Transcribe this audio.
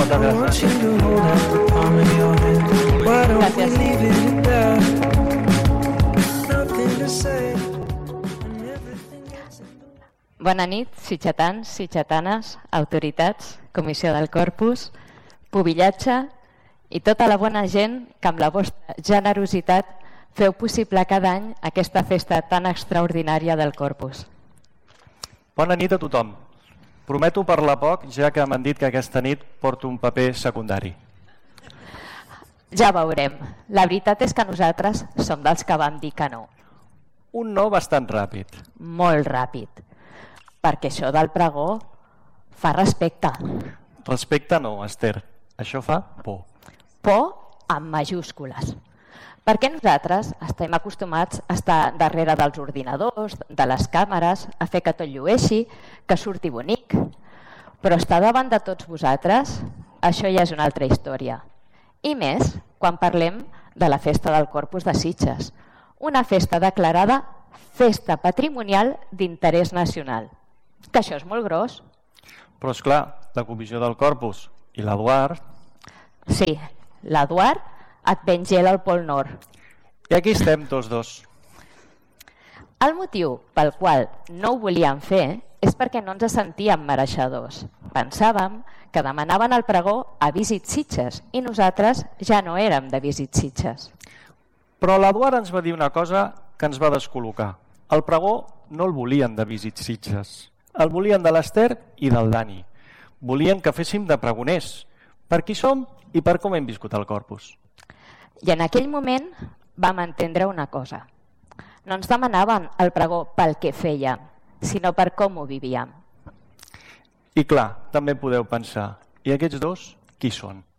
Moltes gràcies. Bona nit, sitgetans, sitgetanes, autoritats, comissió del Corpus, pubillatge i tota la bona gent que amb la vostra generositat feu possible cada any aquesta festa tan extraordinària del Corpus. Bona nit a tothom. Prometo parlar poc, ja que m'han dit que aquesta nit porto un paper secundari. Ja veurem. La veritat és que nosaltres som dels que vam dir que no. Un no bastant ràpid. Molt ràpid. Perquè això del pregó fa respecte. Respecte no, Esther. Això fa por. Por amb majúscules. Perquè nosaltres estem acostumats a estar darrere dels ordinadors, de les càmeres, a fer que tot llueixi, que surti bonic. Però estar davant de tots vosaltres, això ja és una altra història. I més quan parlem de la festa del Corpus de Sitges. Una festa declarada festa patrimonial d'interès nacional. Que això és molt gros. Però és clar, la comissió del Corpus i l'Eduard... Sí, l'Eduard et ven gel al Pol Nord. I aquí estem tots dos. El motiu pel qual no ho volíem fer és perquè no ens sentíem mereixedors. Pensàvem que demanaven el pregó a Visit Sitges i nosaltres ja no érem de Visit Sitges. Però l'Eduard ens va dir una cosa que ens va descol·locar. El pregó no el volien de Visit Sitges. El volien de l'Esther i del Dani. Volien que féssim de pregoners. Per qui som i per com hem viscut el Corpus. I en aquell moment vam entendre una cosa. No ens demanaven el pregó pel que fèiem, sinó per com ho vivíem. I clar, també podeu pensar, i aquests dos, qui són?